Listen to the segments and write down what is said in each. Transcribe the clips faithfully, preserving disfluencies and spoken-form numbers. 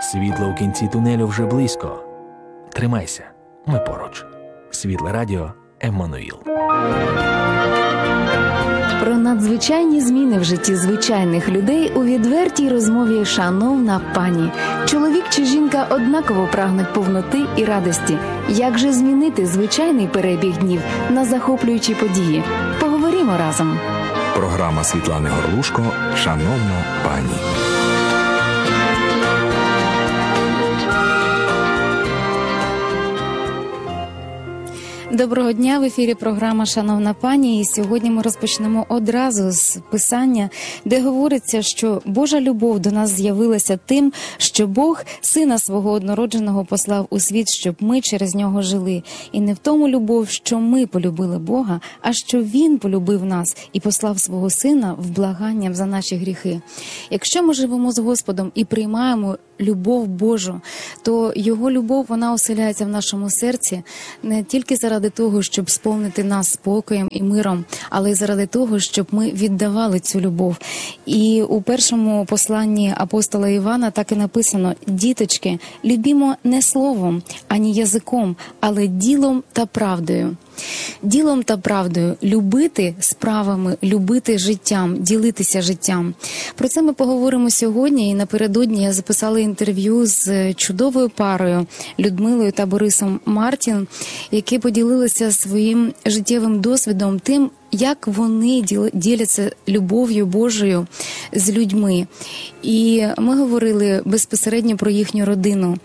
Світло у кінці тунелю вже близько. Тримайся, ми поруч. Світле радіо Еммануїл. Про надзвичайні зміни в житті звичайних людей у відвертій розмові «Шановна пані». Чоловік чи жінка однаково прагнуть повноти і радості. Як же змінити звичайний перебіг днів на захоплюючі події? Поговоримо разом. Програма Світлани Горлушко «Шановна пані». Доброго дня, в ефірі програма «Шановна пані». І сьогодні ми розпочнемо одразу з писання, де говориться, що Божа любов до нас з'явилася тим, що Бог Сина Свого однородженого послав у світ, щоб ми через Нього жили. І не в тому любов, що ми полюбили Бога, а що Він полюбив нас і послав Свого Сина в благанням за наші гріхи. Якщо ми живемо з Господом і приймаємо любов Божу, то Його любов, вона оселяється в нашому серці не тільки заради того, щоб сповнити нас спокоєм і миром, але й заради того, щоб ми віддавали цю любов. І у першому посланні апостола Івана так і написано: «Діточки, любімо не словом, ані язиком, але ділом та правдою». Ділом та правдою, любити справами, любити життям, ділитися життям. Про це ми поговоримо сьогодні, і напередодні я записала інтерв'ю з чудовою парою Людмилою та Борисом Мартін, які поділилися своїм життєвим досвідом тим, як вони діляться любов'ю Божою з людьми. І ми говорили безпосередньо про їхню родину.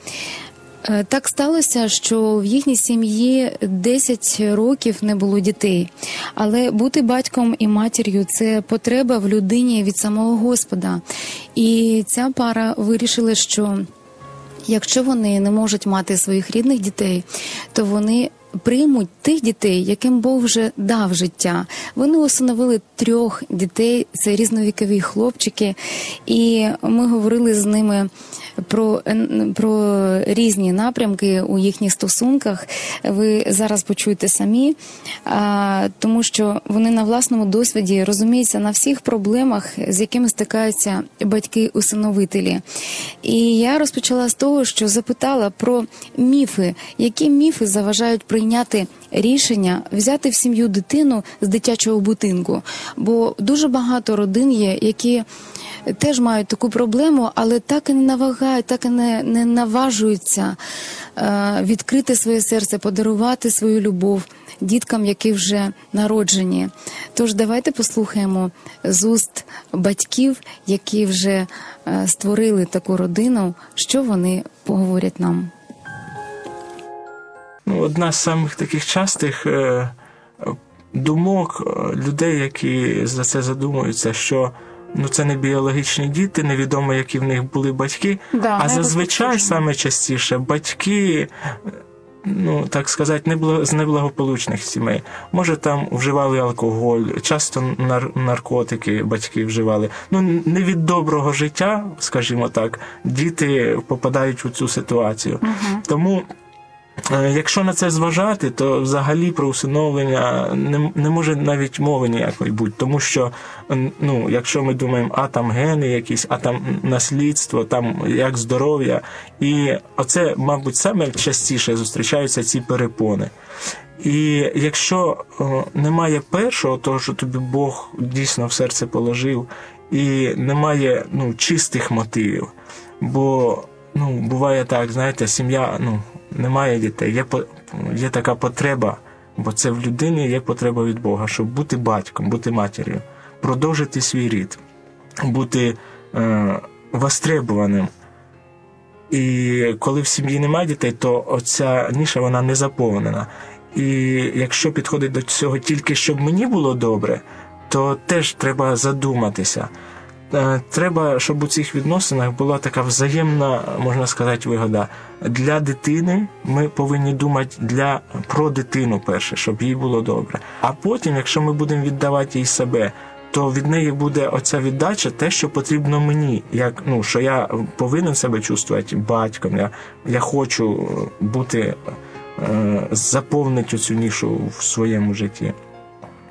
Так сталося, що в їхній сім'ї десять років не було дітей. Але бути батьком і матір'ю – це потреба в людині від самого Господа. І ця пара вирішила, що якщо вони не можуть мати своїх рідних дітей, то вони приймуть тих дітей, яким Бог вже дав життя. Вони усиновили трьох дітей, це різновікові хлопчики, і ми говорили з ними про, про різні напрямки у їхніх стосунках. Ви зараз почуєте самі, а, тому що вони на власному досвіді розуміються на всіх проблемах, з якими стикаються батьки-усиновителі. І я розпочала з того, що запитала про міфи, які міфи заважають прийняти рішення взяти в сім'ю дитину з дитячого будинку. Бо дуже багато родин є, які теж мають таку проблему, але так і не навагають, так і не, не наважуються е, відкрити своє серце, подарувати свою любов діткам, які вже народжені. Тож давайте послухаємо з уст батьків, які вже е, створили таку родину, що вони поговорять нам. Ну, одна з самих таких частих е, думок людей, які за це задумуються, що ну, це не біологічні діти, невідомо, які в них були батьки, да, а зазвичай саме частіше батьки, ну, так сказати, неблаго, з неблагополучних сімей. Може, там вживали алкоголь, часто нар- наркотики батьки вживали. Ну, не від доброго життя, скажімо так, діти попадають у цю ситуацію. Угу. Тому якщо на це зважати, то взагалі про усиновлення не, не може навіть мови ніякої бути, тому що, ну, якщо ми думаємо, а там гени якісь, а там наслідство, там як здоров'я, і оце, мабуть, саме частіше зустрічаються ці перепони. І якщо о, немає першого, того, що тобі Бог дійсно в серце положив, і немає, ну, чистих мотивів, бо, ну, буває так, знаєте, сім'я, ну, немає дітей, є, є така потреба, бо це в людині є потреба від Бога, щоб бути батьком, бути матір'ю, продовжити свій рід, бути е, востребованим. І коли в сім'ї немає дітей, то оця ніша, вона не заповнена. І якщо підходить до цього тільки, щоб мені було добре, то теж треба задуматися. Треба, щоб у цих відносинах була така взаємна, можна сказати, вигода. Для дитини ми повинні думати для, про дитину перше, щоб їй було добре. А потім, якщо ми будемо віддавати їй себе, то від неї буде оця віддача, те, що потрібно мені. Як, ну, що я повинен себе чувствувати батьком, я, я хочу бути, е, заповнити цю нішу в своєму житті.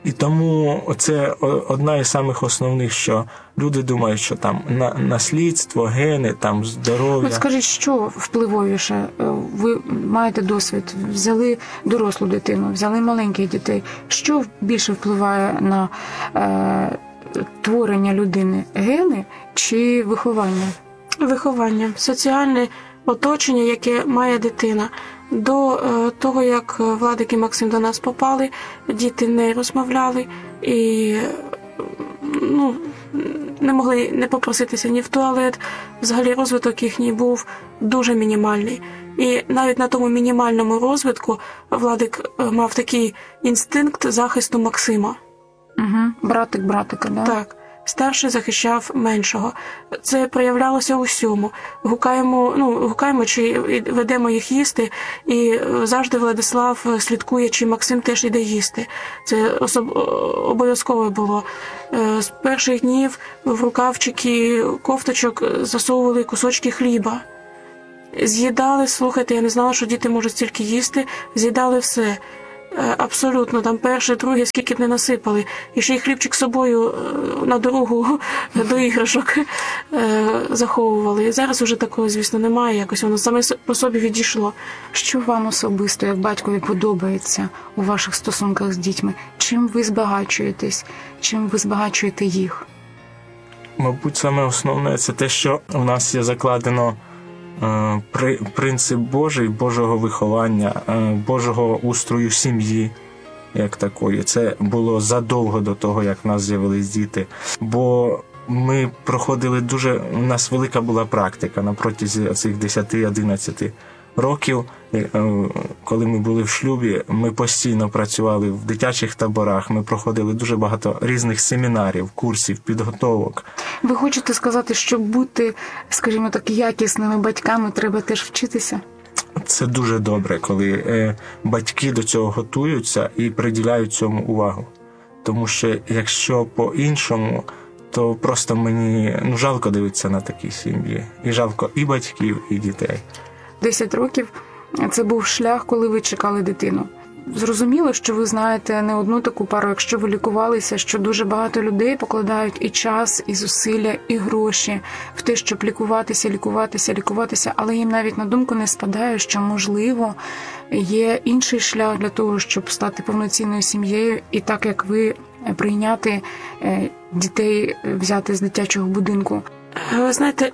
І тому це одна із самих основних, що люди думають, що там на, наслідство, гени, там здоров'я. От скажіть, що впливовіше? Ви маєте досвід, взяли дорослу дитину, взяли маленьких дітей. Що більше впливає на е, творення людини? Гени чи виховання? Виховання, соціальне оточення, яке має дитина. До е, того, як Владик і Максим до нас попали, діти не розмовляли і ну, не могли не попроситися ні в туалет. Взагалі розвиток їхній був дуже мінімальний. І навіть на тому мінімальному розвитку Владик мав такий інстинкт захисту Максима. Угу. Братик братика, да? Так. Старший захищав меншого. Це проявлялося у всьому. Гукаємо, ну, гукаємо, чи ведемо їх їсти, і завжди Владислав слідкує, чи Максим теж іде їсти. Це особ... обов'язково було. З перших днів в рукавчики кофточок засовували кусочки хліба. З'їдали, слухайте, я не знала, що діти можуть стільки їсти, з'їдали все. Абсолютно, там перше, друге, скільки б не насипали. І ще й хлібчик з собою на дорогу до іграшок заховували. І зараз уже такого, звісно, немає. Якось воно саме по собі відійшло. Що вам особисто, як батькові, подобається у ваших стосунках з дітьми? Чим ви збагачуєтесь? Чим ви збагачуєте їх? Мабуть, саме основне – це те, що у нас є закладено принцип Божий, Божого виховання, Божого устрою сім'ї, як такої. Це було задовго до того, як в нас з'явились діти. Бо ми проходили дуже, у нас велика була практика на протязі цих десять-одинадцять років. Коли ми були в шлюбі, ми постійно працювали в дитячих таборах, ми проходили дуже багато різних семінарів, курсів, підготовок. Ви хочете сказати, щоб бути, скажімо так, якісними батьками, треба теж вчитися? Це дуже добре, коли е, батьки до цього готуються і приділяють цьому увагу. Тому що якщо по-іншому, то просто мені ну, жалко дивитися на такі сім'ї. І жалко і батьків, і дітей. Десять років – це був шлях, коли ви чекали дитину. Зрозуміло, що ви знаєте не одну таку пару, якщо ви лікувалися, що дуже багато людей покладають і час, і зусилля, і гроші в те, щоб лікуватися, лікуватися, лікуватися, але їм навіть на думку не спадає, що, можливо, є інший шлях для того, щоб стати повноцінною сім'єю і так, як ви, прийняти дітей, взяти з дитячого будинку. Ви знаєте,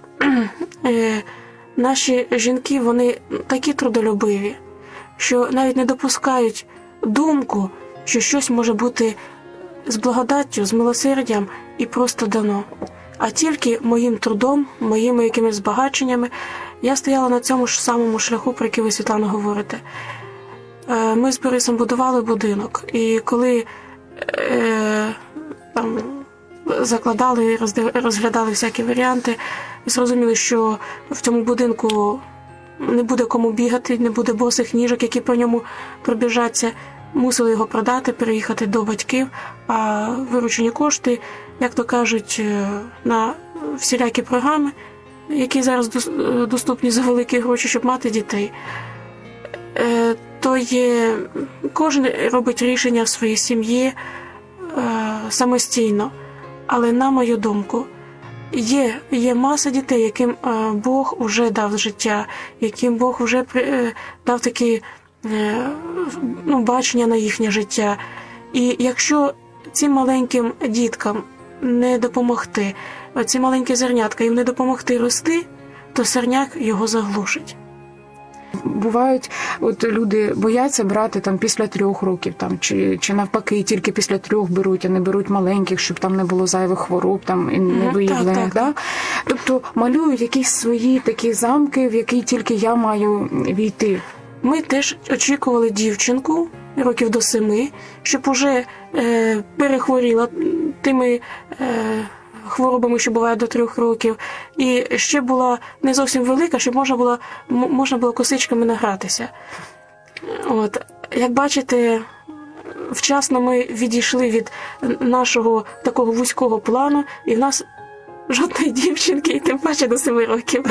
наші жінки, вони такі трудолюбиві, що навіть не допускають думку, що щось може бути з благодаттю, з милосердям і просто дано. А тільки моїм трудом, моїми якимись збагаченнями я стояла на цьому ж самому шляху, про який ви, Світлано, говорите. Ми з Борисом будували будинок, і коли е, там, закладали, розглядали всякі варіанти, зрозуміли, що в цьому будинку не буде кому бігати, не буде босих ніжок, які по ньому пробіжаться. Мусили його продати, переїхати до батьків, а виручені кошти, як то кажуть, на всілякі програми, які зараз доступні за великі гроші, щоб мати дітей. То є, кожен робить рішення в своїй сім'ї самостійно. Але, на мою думку, Є, є маса дітей, яким е, Бог уже дав життя, яким Бог вже е, дав такі е, ну, бачення на їхнє життя. І якщо цим маленьким діткам не допомогти, ці маленькі зернятка їм не допомогти рости, то сорняк його заглушить. Бувають, от люди бояться брати там після трьох років, там чи, чи навпаки, тільки після трьох беруть, а не беруть маленьких, щоб там не було зайвих хвороб, там і не виявлених, так, так. Да? Тобто малюють якісь свої такі замки, в які тільки я маю війти. Ми теж очікували дівчинку років до семи, щоб уже е, перехворіла тими е, хворобами, що бувають до трьох років, і ще була не зовсім велика, щоб можна було, можна було косичками награтися. От. Як бачите, вчасно ми відійшли від нашого такого вузького плану, і в нас жодної дівчинки, і тим паче до семи років.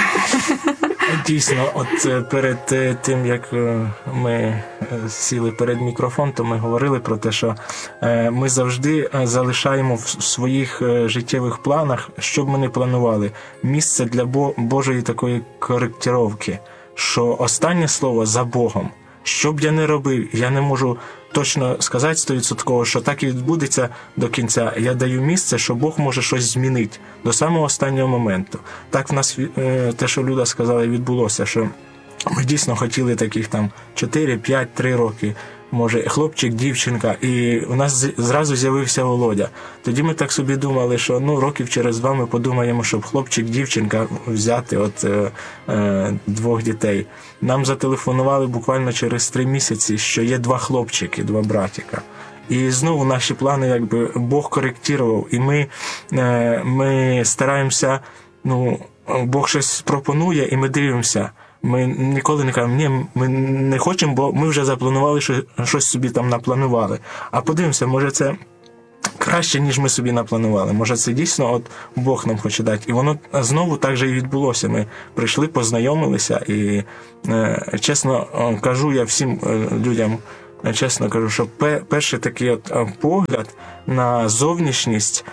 Дійсно, от е, перед е, тим, як е, ми е, сіли перед мікрофоном, то ми говорили про те, що е, ми завжди е, залишаємо в своїх е, життєвих планах, що б ми не планували, місце для Бо- Божої такої коректировки, що останнє слово за Богом. Що б я не робив, я не можу точно сказати стовідсотково, що так і відбудеться до кінця. Я даю місце, що Бог може щось змінити до самого останнього моменту. Так в нас е, те, що Люда сказала, відбулося, що ми дійсно хотіли таких там чотири, п'ять, три роки, може хлопчик, дівчинка, і у нас з- зразу з'явився Володя. Тоді ми так собі думали, що ну років через два ми подумаємо, щоб хлопчик, дівчинка взяти от е, е, двох дітей. Нам зателефонували буквально через три місяці, що є два хлопчики, два братика. І знову наші плани, якби Бог коректував, і ми, е, ми стараємося, ну, Бог щось пропонує, і ми дивимося. Ми ніколи не кажемо, ні, ми не хочемо, бо ми вже запланували, що щось собі там напланували. А подивимося, може це краще, ніж ми собі напланували. Може це дійсно от Бог нам хоче дати. І воно знову так же і відбулося. Ми прийшли, познайомилися, і е, чесно е, кажу я всім е, людям, е, чесно кажу, що пе- перший такий от е, погляд на зовнішність,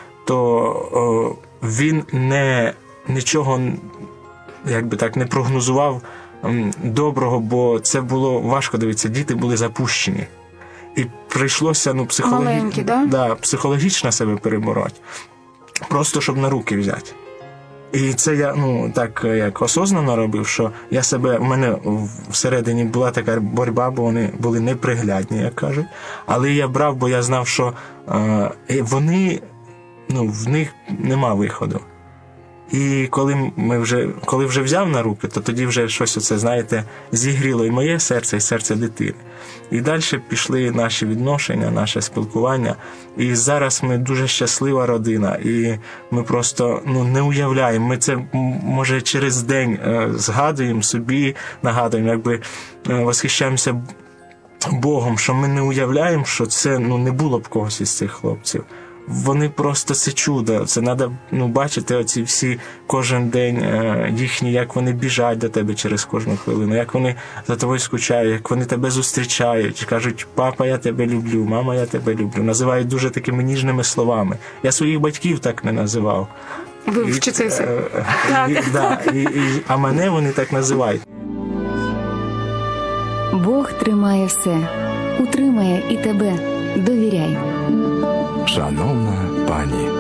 то е, він не нічого, як би так, не прогнозував м, доброго, бо це було важко дивитися. Діти були запущені. І прийшлося ну, психологі... Маленькі, да? Да, психологічно себе перебороти. Просто щоб на руки взяти. І це я ну, так як осознано робив, що я себе, в мене всередині була така боротьба, бо вони були неприглядні, як кажуть. Але я брав, бо я знав, що е, вони, ну, в них нема виходу. І коли ми вже, коли вже взяв на руки, то тоді вже щось оце, знаєте, зігріло і моє серце, і серце дитини. І далі пішли наші відношення, наше спілкування. І зараз ми дуже щаслива родина. І ми просто ну, не уявляємо. Ми це, може, через день е, згадуємо собі, нагадуємо, якби е, восхищаємося Богом, що ми не уявляємо, що це ну, не було б когось із цих хлопців. Вони просто це чудо. Це треба ну, бачити оці всі кожен день е, їхні, як вони біжать до тебе через кожну хвилину, як вони за тобою скучають, як вони тебе зустрічають, кажуть, папа, я тебе люблю, мама, я тебе люблю. Називають дуже такими ніжними словами. Я своїх батьків так не називав. Ви вчитеся. Е, е, і, да, і, і, а мене вони так називають. Бог тримає все, утримає і тебе. Довіряй. Шановна пані.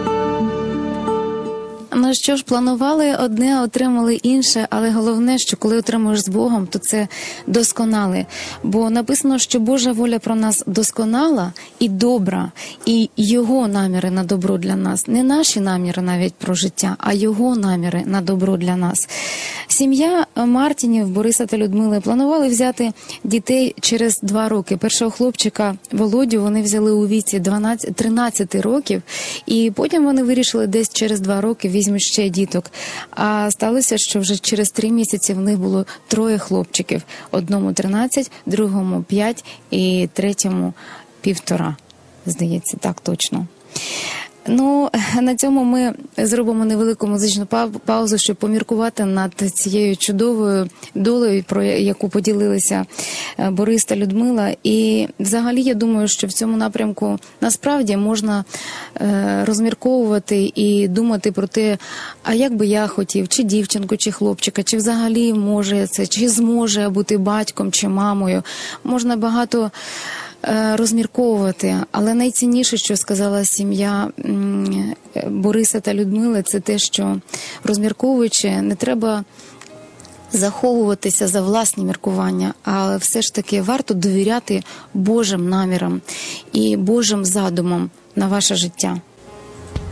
Ну що ж, планували одне, отримали інше, але головне, що коли отримуєш з Богом, то це досконале. Бо написано, що Божа воля про нас досконала і добра, і Його наміри на добро для нас. Не наші наміри навіть про життя, а Його наміри на добро для нас. Сім'я Мартінів, Бориса та Людмили, планували взяти дітей через два роки. Першого хлопчика Володю вони взяли у віці дванадцять-тринадцять років, і потім вони вирішили десь через два роки візьмуть ще діток. А сталося, що вже через три місяці в них було троє хлопчиків. Одному тринадцять, другому п'ять і третьому півтора. Здається, так точно. Ну, на цьому ми зробимо невелику музичну паузу, щоб поміркувати над цією чудовою долею, про яку поділилися Борис та Людмила. І взагалі, я думаю, що в цьому напрямку насправді можна розмірковувати і думати про те, а як би я хотів, чи дівчинку, чи хлопчика, чи взагалі може це, чи зможе бути батьком, чи мамою. Можна багато розмірковувати, але найцінніше, що сказала сім'я Бориса та Людмили, це те, що розмірковуючи, не треба заховуватися за власні міркування, а все ж таки варто довіряти Божим намірам і Божим задумам на ваше життя.